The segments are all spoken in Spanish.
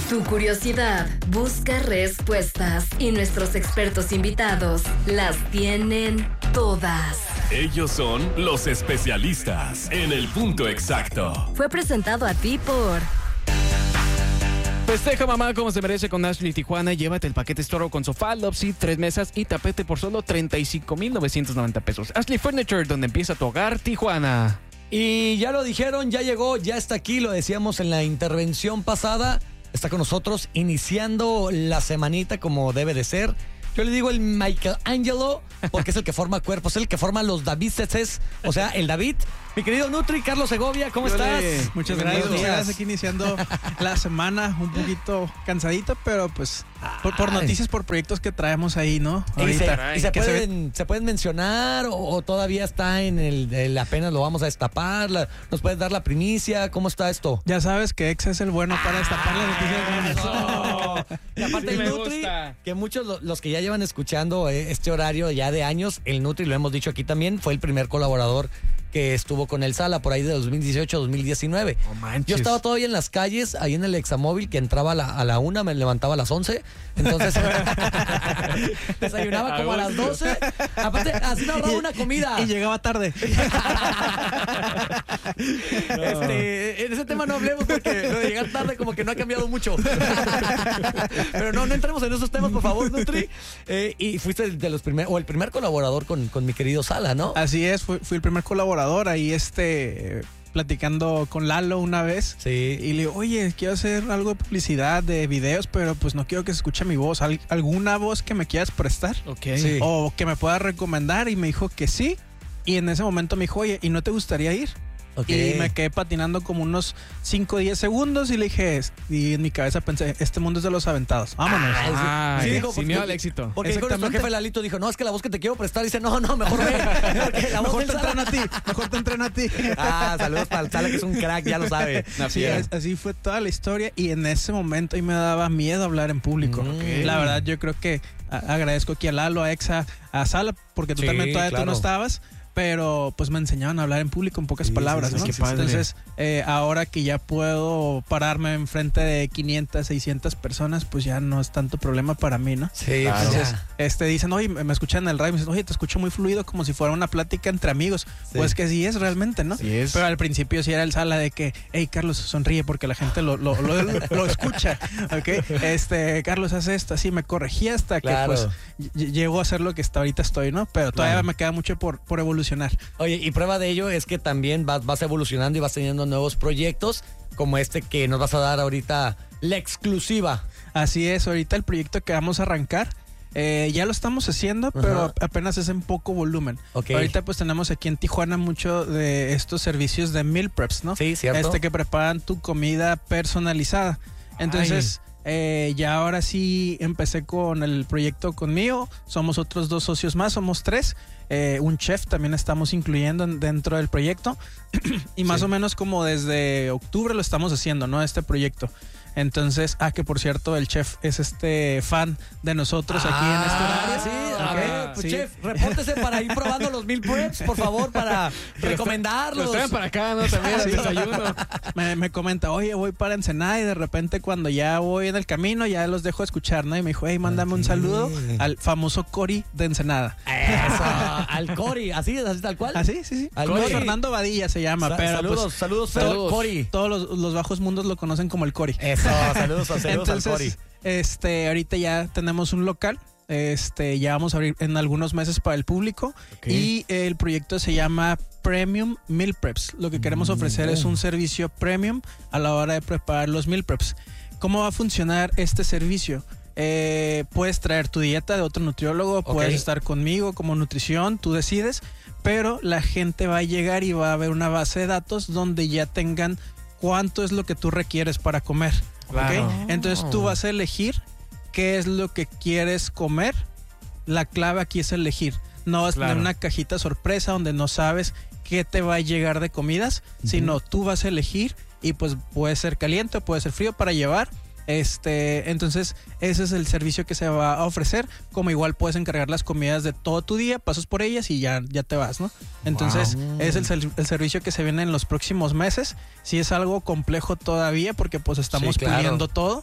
Tu curiosidad busca respuestas y nuestros expertos invitados las tienen todas. Ellos son los especialistas en el punto exacto. Fue presentado a ti por... Festeja mamá como se merece con Ashley Tijuana. Llévate el paquete Storo con sofá, love seat, 3 mesas y tapete por solo 35,990 pesos. Ashley Furniture, donde empieza tu hogar, Tijuana. Y ya lo dijeron, ya llegó, ya está aquí, lo decíamos en la intervención pasada. Está con nosotros iniciando la semanita como debe de ser. Yo le digo el Michelangelo porque es el que forma cuerpos, es el que forma los Davideses, o sea, el David. Mi querido Nutri, Carlos Segovia, ¿cómo estás? Muchas gracias. Aquí iniciando la semana, un poquito cansadito, pero pues por noticias, por proyectos que traemos ahí, ¿no? ¿Y se pueden mencionar o todavía está en el apenas lo vamos a destapar? ¿Nos puedes dar la primicia? ¿Cómo está esto? Ya sabes que Exa es el bueno para destapar las noticias. Y aparte el Nutri, que muchos los que ya llevan escuchando este horario ya de años, el Nutri, lo hemos dicho aquí también, fue el primer colaborador que estuvo con el Sala por ahí de 2018-2019. Yo estaba todavía en las calles, ahí en el Examóvil, que entraba a la 1, me levantaba a las 11. Entonces, desayunaba como a las 12. Aparte, así me ahorraba una comida. Y llegaba tarde. En ese tema no hablemos porque lo de llegar tarde como que no ha cambiado mucho. Pero no entremos en esos temas, por favor, Nutri. Y fuiste de los el primer colaborador con mi querido Sala, ¿no? Así es, fui el primer colaborador ahí platicando con Lalo una vez. Sí. Y le digo, oye, quiero hacer algo de publicidad, de videos, pero pues no quiero que se escuche mi voz. ¿Alguna voz que me quieras prestar? Ok. Sí. O que me puedas recomendar. Y me dijo que sí. Y en ese momento me dijo, oye, ¿y no te gustaría ir? Okay. Y me quedé patinando como unos 5 o 10 segundos y le dije, y en mi cabeza pensé, este mundo es de los aventados, vámonos. Sí, dijo, sin miedo al éxito. Porque dijo nuestro jefe Lalito, dijo, no, es que la voz que te quiero prestar, dice, no, mejor ve. Porque la Mejor voz te entreno a ti. Saludos para el Sala, que es un crack, ya lo sabe. Sí, así fue toda la historia y en ese momento ahí me daba miedo hablar en público. La verdad, yo creo que agradezco aquí a Lalo, a Exa, a Sala, porque tú también todavía tú no estabas. Pero pues me enseñaban a hablar en público en pocas palabras, ¿no? Qué padre. Entonces, ahora que ya puedo pararme enfrente de 500, 600 personas, pues ya no es tanto problema para mí, ¿no? Sí, claro. Entonces, dicen, oye, me escuchan en el radio, me dicen, oye, te escucho muy fluido, como si fuera una plática entre amigos. Sí. Pues que sí es realmente, ¿no? Sí es. Pero al principio sí era el Sala de que, hey, Carlos, sonríe porque la gente lo escucha, ¿ok? Carlos, hace esto, así me corregí hasta que pues llego a ser lo que ahorita estoy, ¿no? Pero todavía me queda mucho por evolucionar. Oye, y prueba de ello es que también vas evolucionando y vas teniendo nuevos proyectos como este que nos vas a dar ahorita, la exclusiva. Así es, ahorita el proyecto que vamos a arrancar, ya lo estamos haciendo, pero apenas es en poco volumen. Okay. Ahorita pues tenemos aquí en Tijuana mucho de estos servicios de meal preps, ¿no? Sí, cierto. Que preparan tu comida personalizada. Entonces... ya ahora sí empecé con el proyecto conmigo. Somos otros 2 socios más, somos 3. Un chef también estamos incluyendo dentro del proyecto. Y más o menos como desde octubre lo estamos haciendo, ¿no? Este proyecto. Entonces, que por cierto, el chef es fan de nosotros aquí en este horario. Sí, a ver, pues chef, repórtese para ir probando los meal preps, por favor, para recomendarlos. Los traen para acá, ¿no? También al desayuno. Me comenta, oye, voy para Ensenada y de repente cuando ya voy en el camino ya los dejo escuchar, ¿no? Y me dijo, hey, mándame un saludo al famoso Cori de Ensenada. Eso, al Cori, así tal cual. Sí, sí. Al Cori Cori. Fernando Badilla se llama, pero saludos, Cori. Todos los bajos mundos lo conocen como el Cori. Eso, saludos Entonces, al Cori. Ahorita ya tenemos un local. Ya vamos a abrir en algunos meses para el público. Y el proyecto se llama Premium Meal Preps. Lo que queremos ofrecer es un servicio premium a la hora de preparar los meal preps. ¿Cómo va a funcionar este servicio? Puedes traer tu dieta de otro nutriólogo, puedes estar conmigo como nutrición, tú decides, pero la gente va a llegar y va a haber una base de datos donde ya tengan cuánto es lo que tú requieres para comer. Claro. Entonces tú vas a elegir qué es lo que quieres comer. La clave aquí es elegir. No vas a tener una cajita sorpresa donde no sabes qué te va a llegar de comidas, sino tú vas a elegir y pues puede ser caliente o puede ser frío para llevar. Entonces ese es el servicio que se va a ofrecer. Como igual puedes encargar las comidas de todo tu día, pasas por ellas y ya te vas, ¿no? Entonces es el servicio que se viene en los próximos meses. Sí es algo complejo todavía porque pues estamos puliendo todo.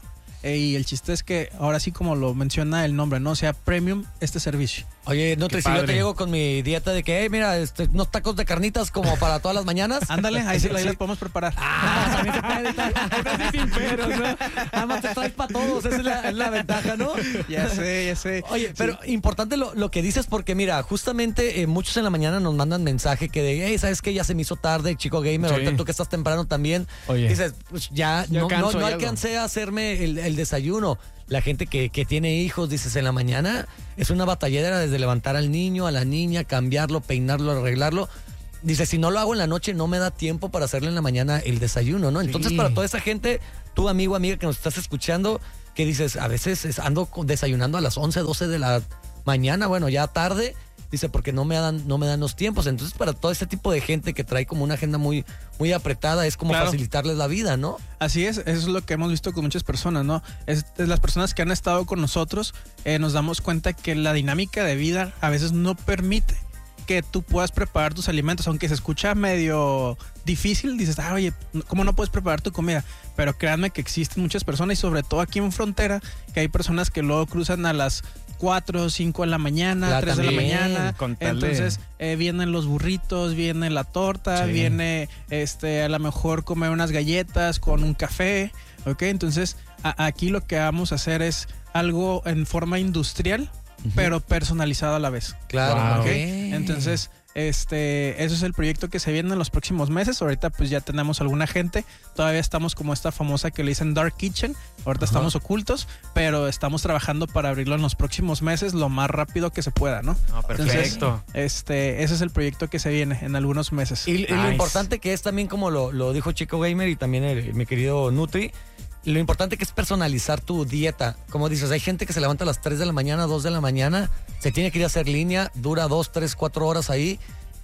Y el chiste es que ahora sí, como lo menciona el nombre, ¿no? Sea premium este servicio. Oye, Nutri, si yo te llego con mi dieta de que, mira, unos tacos de carnitas como para todas las mañanas. Ándale, ahí sí las podemos preparar. También se puede sin peros, ¿no? Nada más te traes para todos, esa es la ventaja, ¿no? Ya sé. Oye, pero importante lo que dices, porque mira, justamente muchos en la mañana nos mandan mensaje que de, hey, ¿sabes qué? Ya se me hizo tarde, chico gamer, ahorita tú que estás temprano también. Oye. Dices, pues ya no alcancé a hacerme el desayuno. La gente que tiene hijos, dices, en la mañana es una batalladera desde levantar al niño, a la niña, cambiarlo, peinarlo, arreglarlo. Dice, si no lo hago en la noche, no me da tiempo para hacerle en la mañana el desayuno, ¿no? Entonces, para toda esa gente, tú, amigo, amiga, que nos estás escuchando, que dices, a veces ando desayunando a las 11, 12 de la mañana, bueno, ya tarde, dice, porque no me dan los tiempos. Entonces, para todo ese tipo de gente que trae como una agenda muy, muy apretada, es como facilitarles la vida, ¿no? Así es, eso es lo que hemos visto con muchas personas, ¿no? Es las personas que han estado con nosotros, nos damos cuenta que la dinámica de vida a veces no permite que tú puedas preparar tus alimentos, aunque se escucha medio difícil, dices, oye, ¿cómo no puedes preparar tu comida? Pero créanme que existen muchas personas, y sobre todo aquí en frontera, que hay personas que luego cruzan a las 4 o 5 de la mañana, 3 de la mañana. Entonces vienen los burritos, viene la torta, viene a lo mejor comer unas galletas con un café, ¿ok? Entonces aquí lo que vamos a hacer es algo en forma industrial, pero personalizado a la vez. Claro. ¿Okay? Entonces, eso es el proyecto que se viene en los próximos meses. Ahorita pues ya tenemos alguna gente. Todavía estamos como esta famosa que le dicen Dark Kitchen. Ahorita estamos ocultos, pero estamos trabajando para abrirlo en los próximos meses lo más rápido que se pueda, ¿no? Perfecto. Entonces, ese es el proyecto que se viene en algunos meses. Y lo importante que es también, como lo dijo Chico Gamer y también mi querido Nutri, lo importante que es personalizar tu dieta. Como dices, hay gente que se levanta a las 3 de la mañana, 2 de la mañana, se tiene que ir a hacer línea, dura 2, 3, 4 horas ahí,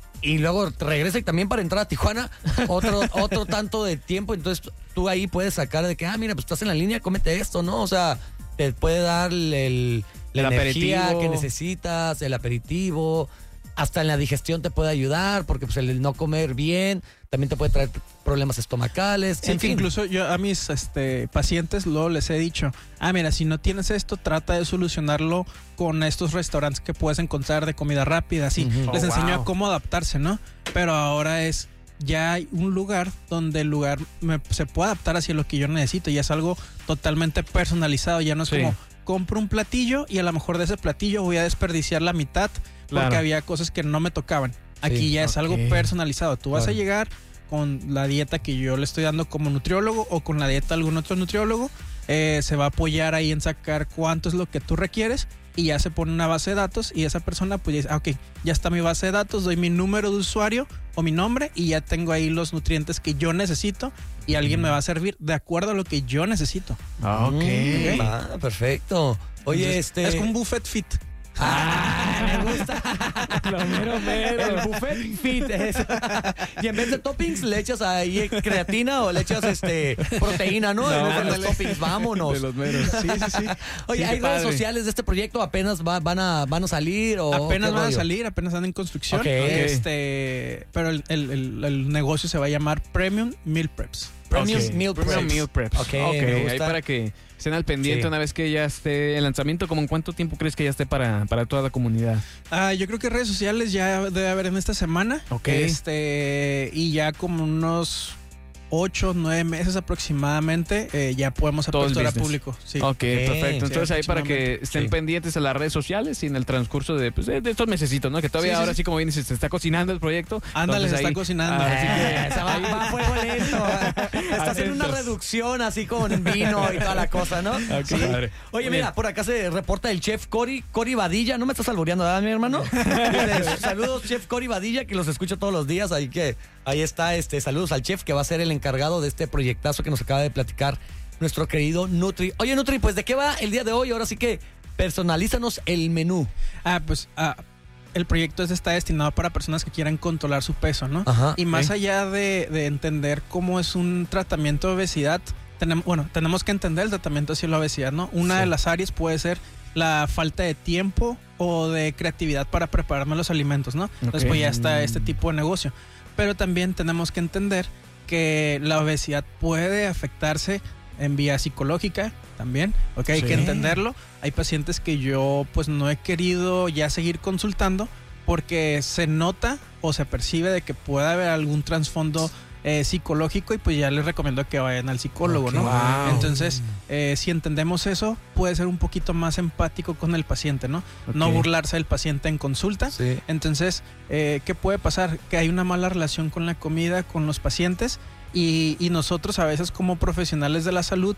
y luego regresa, y también para entrar a Tijuana, otro tanto de tiempo. Entonces tú ahí puedes sacar de que, mira, pues estás en la línea, cómete esto, ¿no? O sea, te puede dar la energía aperitivo que necesitas, el aperitivo. Hasta en la digestión te puede ayudar, porque pues el no comer bien también te puede traer problemas estomacales. Sí, en fin. Incluso yo a mis pacientes luego les he dicho, mira, si no tienes esto, trata de solucionarlo con estos restaurantes que puedes encontrar de comida rápida. Así les enseño a cómo adaptarse, ¿no? Pero ahora ya hay un lugar donde el lugar se puede adaptar hacia lo que yo necesito, y es algo totalmente personalizado. Ya no es como compro un platillo y a lo mejor de ese platillo voy a desperdiciar la mitad porque había cosas que no me tocaban. Aquí ya es algo personalizado. Tú vas a llegar con la dieta que yo le estoy dando como nutriólogo, o con la dieta de algún otro nutriólogo. Se va a apoyar ahí en sacar cuánto es lo que tú requieres, y ya se pone una base de datos, y esa persona pues dice, ok, ya está mi base de datos, doy mi número de usuario o mi nombre, y ya tengo ahí los nutrientes que yo necesito, y alguien me va a servir de acuerdo a lo que yo necesito. Perfecto. Oye, entonces, es como un buffet fit. Me gusta. Lo mero. El buffet fit. Y en vez de toppings, le echas ahí creatina o le echas proteína, ¿no? En vez de los toppings, vámonos. De los meros. Sí. Oye, ¿hay redes sociales de este proyecto? ¿Apenas van a salir? ¿O apenas van a salir, apenas están en construcción. Pero el negocio se va a llamar Premium Meal Preps. Premium Meal Preps. Ok, ahí para que estén al pendiente una vez que ya esté el lanzamiento. ¿Cómo en cuánto tiempo crees que ya esté para toda la comunidad? Yo creo que redes sociales ya debe haber en esta semana. Y ya como unos 8, 9 meses aproximadamente, ya podemos aperturar a público. Sí. Ok, perfecto. Entonces ahí para que estén pendientes a las redes sociales y en el transcurso de estos mesecitos, ¿no? Que todavía ahora sí, como bien dices, se está cocinando el proyecto. Ándale, se está cocinando. Así que va a fuego lento. Está haciendo una reducción así con vino y toda la cosa, ¿no? Oye, mira, por acá se reporta el chef Cory Badilla. No me estás albureando, ¿verdad, mi hermano? Saludos, chef Cory Badilla, que los escucho todos los días. Ahí está, saludos al chef, que va a ser el encargado de este proyectazo que nos acaba de platicar nuestro querido Nutri. Oye, Nutri, pues ¿de qué va el día de hoy? Ahora sí que personalízanos el menú. El proyecto está destinado para personas que quieran controlar su peso, ¿no? Y más allá de entender cómo es un tratamiento de obesidad, tenemos que entender el tratamiento hacia la obesidad, ¿no? Una de las áreas puede ser la falta de tiempo o de creatividad para prepararme los alimentos, ¿no? Entonces pues ya está este tipo de negocio. Pero también tenemos que entender que la obesidad puede afectarse en vía psicológica también, ¿ok? Hay que entenderlo. Hay pacientes que yo pues no he querido ya seguir consultando porque se nota o se percibe de que pueda haber algún trasfondo psicológico y pues ya les recomiendo que vayan al psicólogo, ¿no? Wow. Entonces, si entendemos eso, puede ser un poquito más empático con el paciente, ¿no? No burlarse del paciente en consulta. Sí. Entonces, ¿qué puede pasar? Que hay una mala relación con la comida, con los pacientes y nosotros a veces como profesionales de la salud,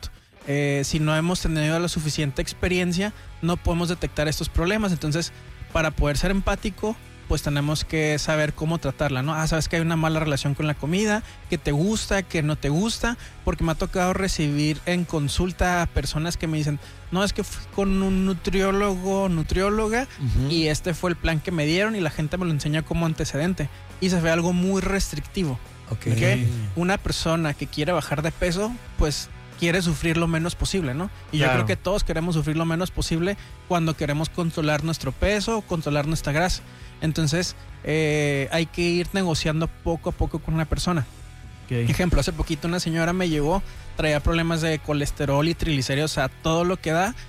si no hemos tenido la suficiente experiencia, no podemos detectar estos problemas. Entonces, para poder ser empático, pues tenemos que saber cómo tratarla, ¿no? Sabes que hay una mala relación con la comida, que te gusta, que no te gusta, porque me ha tocado recibir en consulta a personas que me dicen, no, es que fui con un nutriólogo, nutrióloga, y este fue el plan que me dieron y la gente me lo enseña como antecedente. Y se ve algo muy restrictivo. ¿Okay? Una persona que quiere bajar de peso, pues quiere sufrir lo menos posible, ¿no? Y yo creo que todos queremos sufrir lo menos posible cuando queremos controlar nuestro peso, controlar nuestra grasa. Entonces, hay que ir negociando poco a poco con una persona. Ejemplo, hace poquito una señora me llegó, traía problemas de colesterol y triglicéridos, o sea, todo lo que da.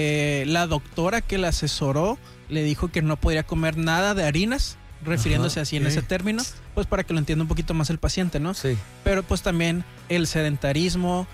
La doctora que la asesoró le dijo que no podía comer nada de harinas, refiriéndose así en ese término, pues para que lo entienda un poquito más el paciente, ¿no? Sí. Pero pues también el sedentarismo,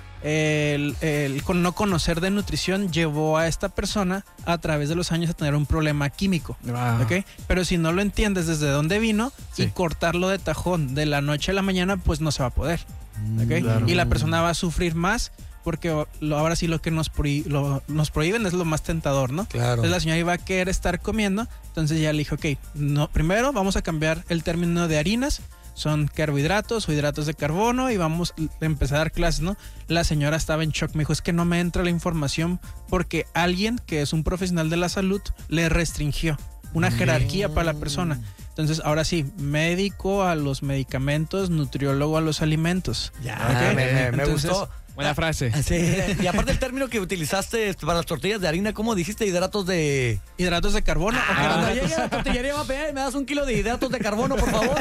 el no conocer de nutrición llevó a esta persona a través de los años a tener un problema químico. Wow. ¿Okay? Pero si no lo entiendes desde dónde vino y cortarlo de tajón de la noche a la mañana, pues no se va a poder. ¿Okay? Claro. Y la persona va a sufrir más porque ahora sí lo que nos prohíben es lo más tentador, ¿no? Claro. Entonces la señora iba a querer estar comiendo, entonces ya le dije, ok, no, primero vamos a cambiar el término de harinas, son carbohidratos o hidratos de carbono y vamos a empezar a dar clases, ¿no? La señora estaba en shock, me dijo, es que no me entra la información porque alguien que es un profesional de la salud le restringió una jerarquía para la persona. Entonces, ahora sí, médico a los medicamentos, nutriólogo a los alimentos. Ya, ¿okay? me gustó. Buena frase. Sí. Y aparte el término que utilizaste para las tortillas de harina, ¿cómo dijiste? Hidratos de carbono. Cuando llegue a la tortillería va a pedir, me das 1 kilo de hidratos de carbono, por favor.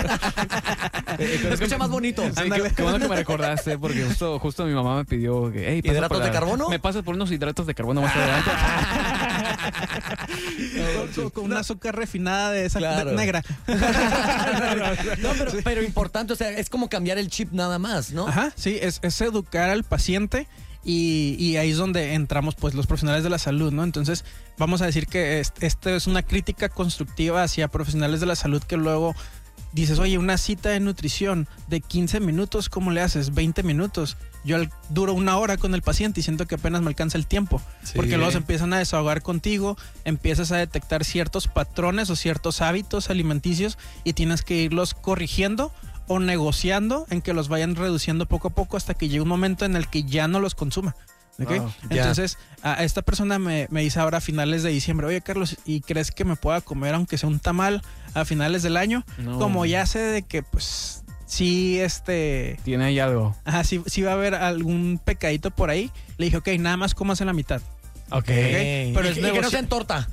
Me escucha más bonito. Sí, qué bueno que me recordaste, porque justo mi mamá me pidió que, hey, ¿hidratos de carbono? Me pasas por unos hidratos de carbono más adelante. Con una azúcar refinada de esa negra. No, pero importante, o sea, es como cambiar el chip nada más, ¿no? Ajá, sí, es educar al paciente y ahí es donde entramos pues los profesionales de la salud, ¿no? Entonces vamos a decir que esto es una crítica constructiva hacia profesionales de la salud que luego dices, oye, una cita de nutrición de 15 minutos, ¿cómo le haces? 20 minutos. Yo duro 1 hora con el paciente y siento que apenas me alcanza el tiempo. Sí. Porque luego se empiezan a desahogar contigo, empiezas a detectar ciertos patrones o ciertos hábitos alimenticios y tienes que irlos corrigiendo o negociando en que los vayan reduciendo poco a poco hasta que llegue un momento en el que ya no los consuma. ¿Okay? Wow, entonces, a esta persona me dice ahora a finales de diciembre, oye Carlos, ¿y crees que me pueda comer aunque sea un tamal a finales del año? No. Como ya sé de que pues sí, tiene ahí algo. Ajá, sí va a haber algún pecadito por ahí. Le dije, ok, nada más comas en la mitad. Okay. Pero es que no sea en torta.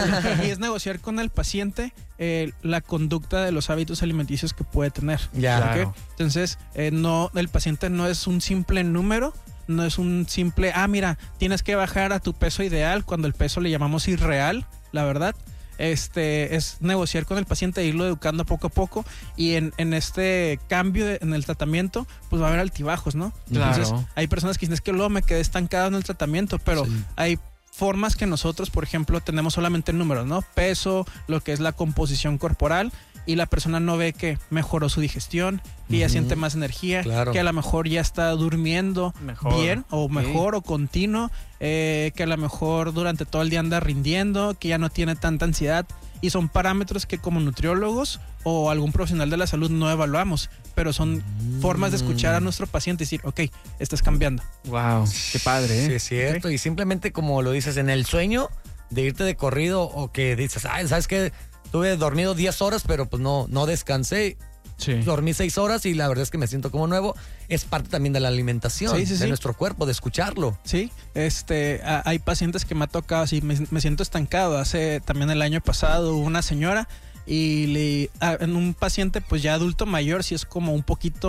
Y es negociar con el paciente la conducta de los hábitos alimenticios que puede tener. Ya. ¿Okay? Claro. Entonces, el paciente no es un simple número, no es un simple, mira, tienes que bajar a tu peso ideal, cuando el peso le llamamos irreal, la verdad. Es negociar con el paciente e irlo educando poco a poco y en este cambio en el tratamiento pues va a haber altibajos, ¿no? Claro. Entonces hay personas que dicen es que luego me quedé estancado en el tratamiento, pero hay formas que nosotros, por ejemplo, tenemos solamente números, ¿no? Peso, lo que es la composición corporal y la persona no ve que mejoró su digestión, que ya siente más energía, que a lo mejor ya está durmiendo bien o mejor o continuo, que a lo mejor durante todo el día anda rindiendo, que ya no tiene tanta ansiedad y son parámetros que como nutriólogos o algún profesional de la salud no evaluamos, pero son formas de escuchar a nuestro paciente y decir, ok, estás cambiando. Wow, qué padre, ¿eh? Sí, es cierto, okay. Y simplemente como lo dices, en el sueño de irte de corrido o que dices, ¿sabes qué? Tuve dormido 10 horas, pero pues no descansé. Sí. Dormí 6 horas y la verdad es que me siento como nuevo. Es parte también de la alimentación, de nuestro cuerpo, de escucharlo. Sí, hay pacientes que me ha tocado así, me siento estancado. Hace también el año pasado una señora y en un paciente pues ya adulto mayor, sí es como un poquito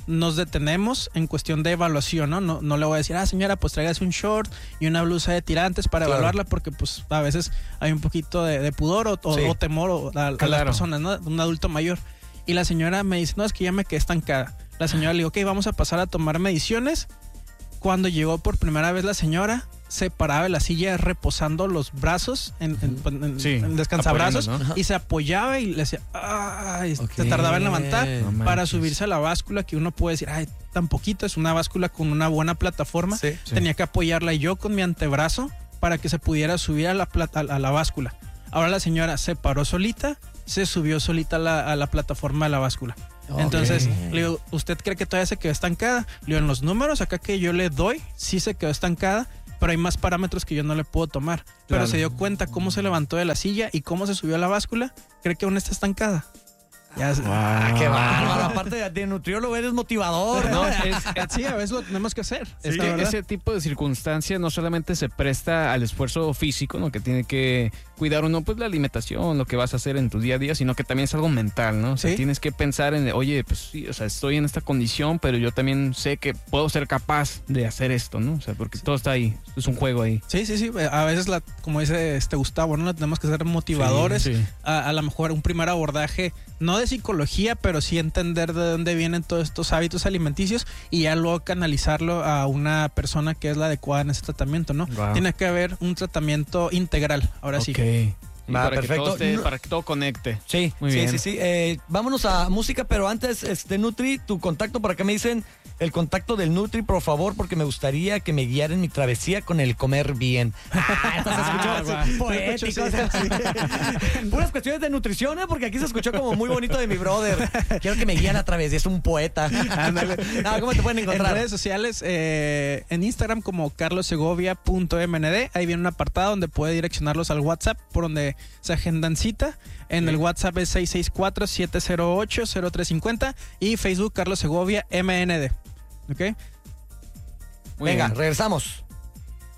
nos detenemos en cuestión de evaluación, ¿no? No le voy a decir, señora, pues tráigase un short y una blusa de tirantes para evaluarla, porque pues a veces hay un poquito de pudor o temor a las personas, ¿no? Un adulto mayor. Y la señora me dice, no, es que ya me quedé estancada. La señora le digo, ok, vamos a pasar a tomar mediciones. Cuando llegó por primera vez la señora, se paraba de la silla reposando los brazos en descansabrazos, ¿no? Y se apoyaba y le decía, se tardaba en levantar para subirse a la báscula, que uno puede decir, tan poquito, es una báscula con una buena plataforma. Tenía que apoyarla yo con mi antebrazo para que se pudiera subir a la báscula. Ahora la señora se paró solita, se subió solita a la plataforma de la báscula. Entonces, le digo, ¿usted cree que todavía se quedó estancada? Le digo, en los números acá que yo le doy, sí se quedó estancada, pero hay más parámetros que yo no le puedo tomar. Pero se dio cuenta cómo se levantó de la silla y cómo se subió a la báscula. ¿Cree que aún está estancada? ¡Qué bárbaro! Aparte de nutriólogo, eres motivador, ¿no? Sí, a veces lo tenemos que hacer. Ese tipo de circunstancias no solamente se presta al esfuerzo físico, ¿no? Que tiene que cuidar uno, pues la alimentación, lo que vas a hacer en tu día a día, sino que también es algo mental, ¿no? O sea, tienes que pensar en, oye, pues sí, o sea, estoy en esta condición, pero yo también sé que puedo ser capaz de hacer esto, ¿no? O sea, porque todo está ahí, es un juego ahí. Sí. A veces, como dice Gustavo, ¿no? Tenemos que ser motivadores. Sí. A lo mejor un primer abordaje, no de psicología, pero sí entender de dónde vienen todos estos hábitos alimenticios y ya luego canalizarlo a una persona que es la adecuada en ese tratamiento, ¿no? Wow. Tiene que haber un tratamiento integral, ahora sí. Perfecto. Para que todo conecte. Sí, muy bien. Sí. Vámonos a música, pero antes, Nutri, tu contacto, por acá me dicen el contacto del Nutri, por favor, porque me gustaría que me guiara en mi travesía con el comer bien. Esto se escuchó poético. Puras cuestiones de nutrición, porque aquí se escuchó como muy bonito de mi brother. Quiero que me guíe a la travesía, es un poeta. ¿Cómo te pueden encontrar? En redes sociales, en Instagram como carlossegovia.mnd. Ahí viene un apartado donde puede direccionarlos al WhatsApp, por donde se agendan cita. En el WhatsApp es 664-708-0350 y Facebook Carlos Segovia MND. ¿Ok? Venga, regresamos.